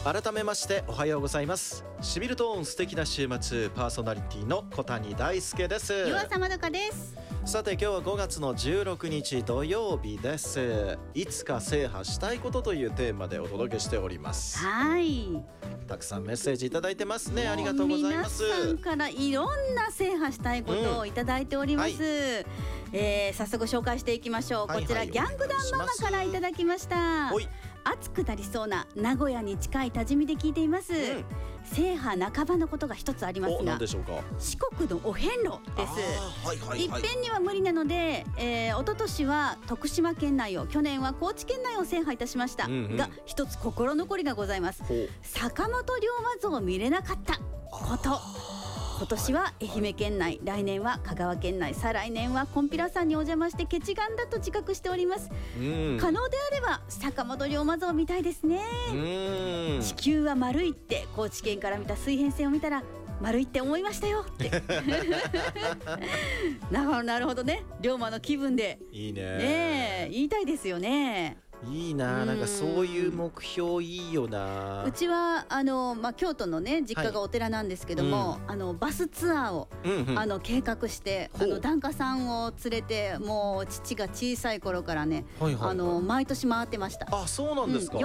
改めましておはようございます。しびるトーン素敵な週末、パーソナリティの小谷大輔です。 湯浅まどかです。 さて今日は5月の16日土曜日です。いつか制覇したいことというテーマでお届けしております。 はい、 たくさんメッセージいただいてますね。ありがとうございます。 皆さんからいろんな制覇したいことをいただいております、早速紹介していきましょう。こちら、ギャングダンママからいただきました。暑くなりそうな名古屋に近い多治見で聞いています、制覇半ばのことが一つありますが、 何でしょうか。 四国のお遍路です。いっぺんには無理なので、一昨年は徳島県内を、去年は高知県内を制覇いたしました、が一つ心残りがございます。坂本龍馬像を見れなかったこと。今年は愛媛県内、来年は香川県内、再来年はコンピラ山にお邪魔してケチガンだと自覚しております、可能であれば坂本龍馬像を見たいですね。地球は丸いって高知県から見た水平線を見たら丸いって思いましたよってなるほどね。龍馬の気分でいいね、 言いたいですよね。 いいな、なんかそういう目標いいよな。 うちは京都のね実家がお寺なんですけども、バスツアーを、計画して、檀家さんを連れて、もう父が小さい頃からね、毎年回ってました。 あ、そうなんですか。